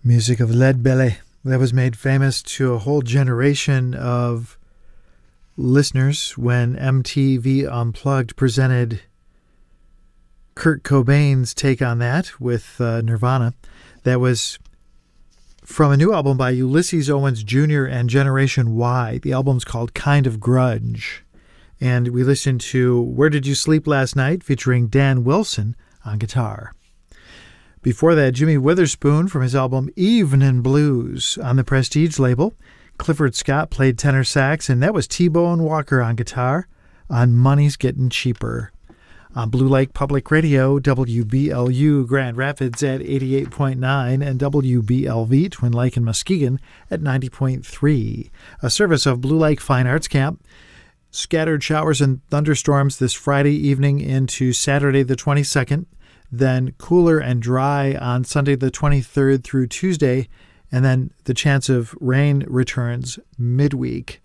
Music of Leadbelly that was made famous to a whole generation of listeners when MTV Unplugged presented Kurt Cobain's take on that with Nirvana. That was from a new album by Ulysses Owens Jr. and Generation Y. The album's called Kind of Grudge. And we listened to Where Did You Sleep Last Night featuring Dan Wilson on guitar. Before that, Jimmy Witherspoon from his album Evening Blues on the Prestige label. Clifford Scott played tenor sax, and that was T-Bone Walker on guitar on Money's Getting Cheaper. On Blue Lake Public Radio, WBLU Grand Rapids at 88.9 and WBLV Twin Lake and Muskegon at 90.3. A service of Blue Lake Fine Arts Camp. Scattered showers and thunderstorms this Friday evening into Saturday the 22nd. Then cooler and dry on Sunday the 23rd through Tuesday, and then the chance of rain returns midweek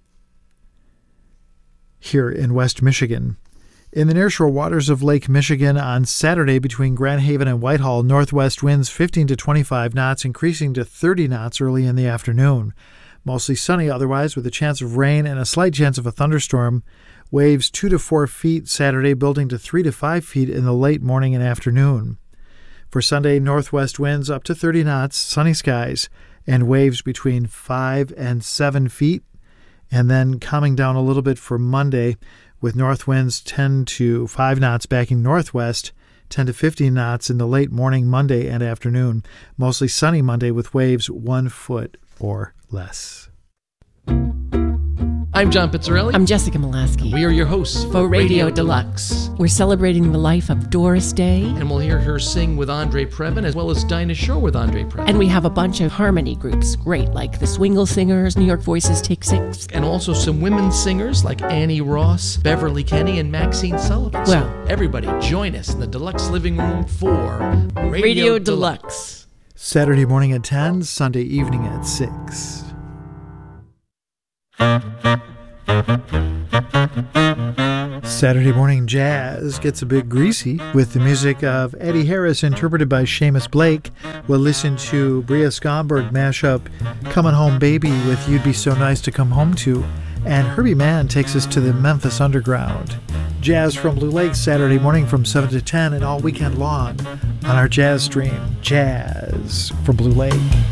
here in West Michigan. In the nearshore waters of Lake Michigan on Saturday between Grand Haven and Whitehall, northwest winds 15 to 25 knots, increasing to 30 knots early in the afternoon. Mostly sunny otherwise, with a chance of rain and a slight chance of a thunderstorm. Waves 2 to 4 feet Saturday, building to 3 to 5 feet in the late morning and afternoon. For Sunday, northwest winds up to 30 knots, sunny skies, and waves between 5 and 7 feet. And then calming down a little bit for Monday, with north winds 10 to 5 knots backing northwest, 10 to 15 knots in the late morning Monday and afternoon. Mostly sunny Monday with waves 1 foot or less. I'm John Pizzarelli. I'm Jessica Molaski. We are your hosts for Radio Deluxe. We're celebrating the life of Doris Day. And we'll hear her sing with Andre Previn, as well as Dinah Shore with Andre Previn. And we have a bunch of harmony groups, great, like the Swingle Singers, New York Voices Take 6. And also some women singers like Annie Ross, Beverly Kenny, and Maxine Sullivan. Well, so everybody join us in the Deluxe Living Room for Radio Deluxe. Saturday morning at 10, Sunday evening at 6. Saturday morning jazz gets a bit greasy with the music of Eddie Harris interpreted by Seamus Blake. We'll listen to Bria Skomberg mash up Coming Home Baby with You'd Be So Nice to Come Home To, and Herbie Mann takes us to the Memphis Underground. Jazz from Blue Lake Saturday morning from 7 to 10 and all weekend long on our jazz stream, Jazz from Blue Lake.